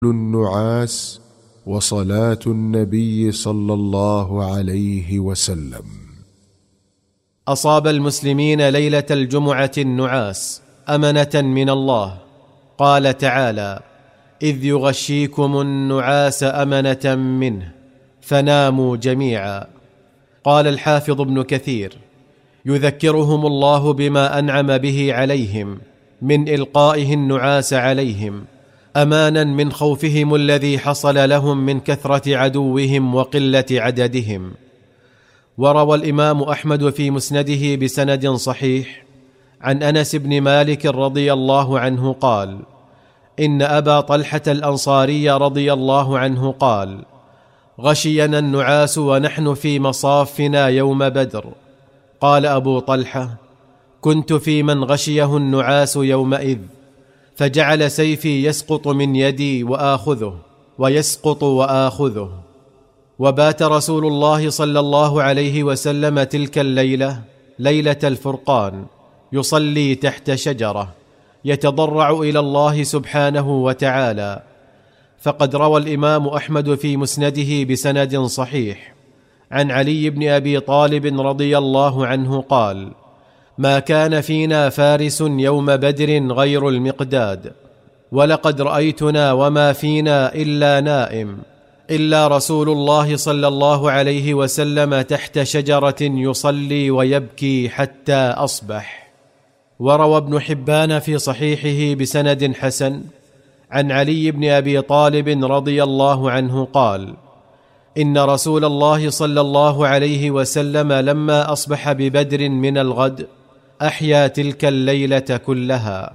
النعاس وصلاة النبي صلى الله عليه وسلم. أصاب المسلمين ليلة الجمعة النعاس أمنة من الله. قال تعالى: إذ يغشيكم النعاس أمنة منه فناموا جميعا. قال الحافظ ابن كثير: يذكرهم الله بما أنعم به عليهم من إلقائه النعاس عليهم أمانا من خوفهم الذي حصل لهم من كثرة عدوهم وقلة عددهم. وروى الإمام أحمد في مسنده بسند صحيح عن أنس بن مالك رضي الله عنه قال: إن أبا طلحة الأنصاري رضي الله عنه قال: غشينا النعاس ونحن في مصافنا يوم بدر. قال أبو طلحة: كنت في من غشيه النعاس يومئذ، فجعل سيفي يسقط من يدي وآخذه ويسقط وآخذه. وبات رسول الله صلى الله عليه وسلم تلك الليلة، ليلة الفرقان، يصلي تحت شجرة يتضرع إلى الله سبحانه وتعالى. فقد روى الإمام أحمد في مسنده بسند صحيح عن علي بن أبي طالب رضي الله عنه قال: ما كان فينا فارس يوم بدر غير المقداد، ولقد رأيتنا وما فينا إلا نائم، إلا رسول الله صلى الله عليه وسلم تحت شجرة يصلي ويبكي حتى أصبح. وروى ابن حبان في صحيحه بسند حسن عن علي بن أبي طالب رضي الله عنه قال: إن رسول الله صلى الله عليه وسلم لما أصبح ببدر من الغد أحيا تلك الليلة كلها.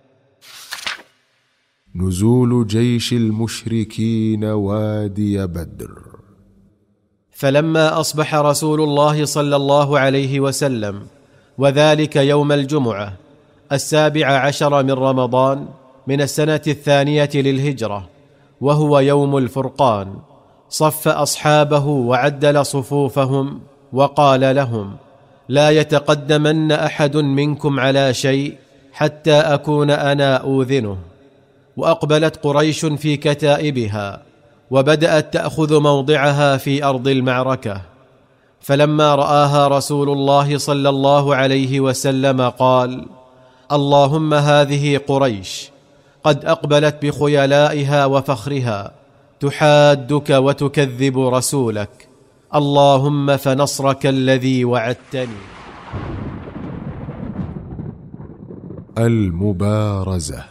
نزول جيش المشركين وادي بدر. فلما أصبح رسول الله صلى الله عليه وسلم، وذلك يوم الجمعة 17 من رمضان من السنة 2 للهجرة، وهو يوم الفرقان، صف أصحابه وعدل صفوفهم وقال لهم: لا يتقدمن أحد منكم على شيء حتى أكون أنا أوذنه. وأقبلت قريش في كتائبها، وبدأت تأخذ موضعها في أرض المعركة. فلما رآها رسول الله صلى الله عليه وسلم قال: اللهم هذه قريش قد أقبلت بخيلائها وفخرها تحادك وتكذب رسولك، اللهم فنصرك الذي وعدتني. المبارزة.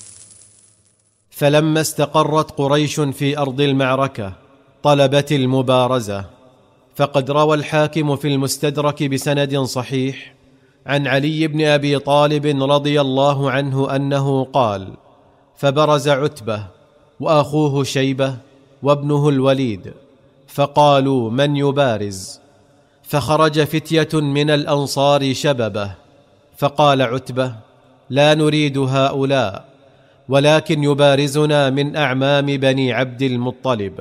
فلما استقرت قريش في أرض المعركة طلبت المبارزة. فقد روى الحاكم في المستدرك بسند صحيح عن علي بن أبي طالب رضي الله عنه أنه قال: فبرز عتبة وأخوه شيبة وابنه الوليد، فقالوا: من يبارز؟ فخرج فتية من الأنصار شببه، فقال عتبة: لا نريد هؤلاء، ولكن يبارزنا من أعمام بني عبد المطلب.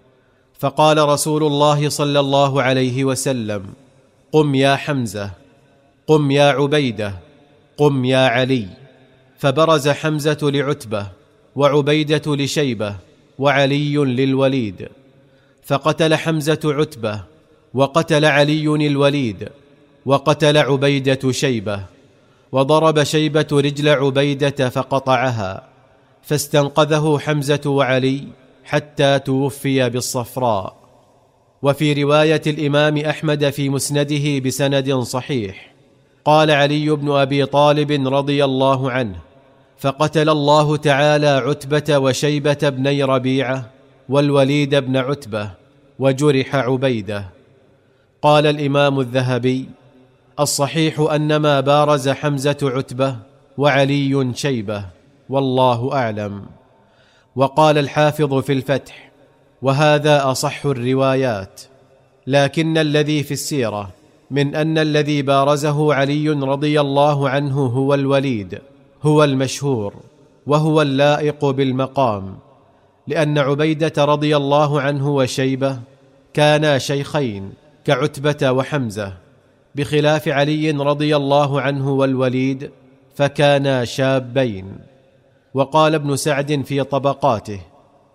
فقال رسول الله صلى الله عليه وسلم: قم يا حمزة، قم يا عبيدة، قم يا علي. فبرز حمزة لعتبة، وعبيدة لشيبة، وعلي للوليد. فقتل حمزة عتبة، وقتل علي الوليد، وقتل عبيدة شيبة، وضرب شيبة رجل عبيدة فقطعها، فاستنقذه حمزة وعلي حتى توفي بالصفراء. وفي رواية الإمام أحمد في مسنده بسند صحيح قال علي بن أبي طالب رضي الله عنه: فقتل الله تعالى عتبة وشيبة بني ربيعة والوليد بن عتبة، وجرح عبيدة. قال الإمام الذهبي: الصحيح أن ما بارز حمزة عتبة وعلي شيبة، والله أعلم. وقال الحافظ في الفتح: وهذا أصح الروايات، لكن الذي في السيرة من أن الذي بارزه علي رضي الله عنه هو الوليد هو المشهور، وهو اللائق بالمقام، لأن عبيدة رضي الله عنه وشيبة كانا شيخين كعتبة وحمزة، بخلاف علي رضي الله عنه والوليد فكانا شابين. وقال ابن سعد في طبقاته: